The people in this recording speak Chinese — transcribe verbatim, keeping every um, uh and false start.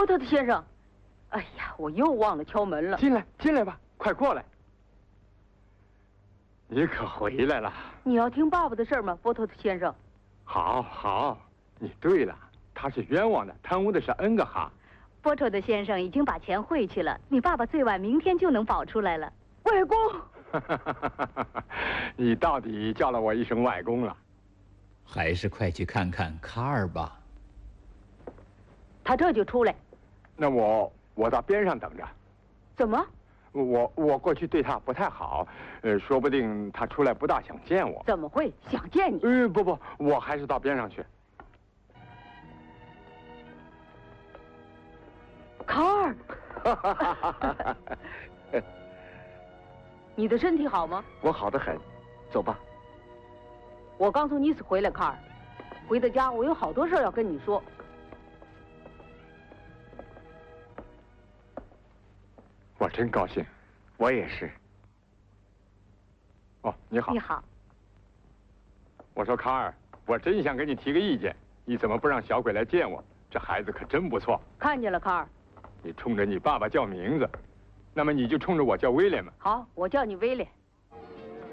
波特的先生，哎呀，我又忘了敲门了。 进来，进来吧，快过来。你可回来了。 你要听爸爸的事儿吗，波特的先生？ 好，好，你对了，他是冤枉的，贪污的是恩格哈。 波特的先生已经把钱汇去了，你爸爸最晚明天就能保出来了。外公， 你到底叫了我一声外公了。 还是快去看看卡尔吧。 他这就出来。 那我我到边上等着。 怎么？ 我我过去对他不太好，呃，说不定他出来不大想见我。 怎么会想见你？ 呃，不不，我还是到边上去。 卡尔，你的身体好吗？ 我好得很，走吧。 我刚从尼斯回来，卡尔，回到家我有好多事要跟你说。 我真高兴，我也是。哦，你好。 你好。 我说卡尔，我真想给你提个意见，你怎么不让小鬼来见我？这孩子可真不错。 看见了，卡尔。 你冲着你爸爸叫名字，那么你就冲着我叫威廉嘛。 好，我叫你威廉。